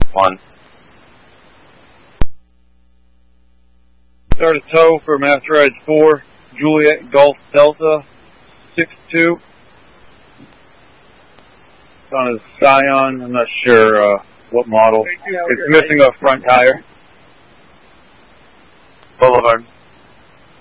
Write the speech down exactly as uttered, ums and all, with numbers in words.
one. Start a tow for Master Ride four, Juliet Golf Delta, six two. It's on a Scion, I'm not sure uh, what model. It's missing a front tire. Boulevard.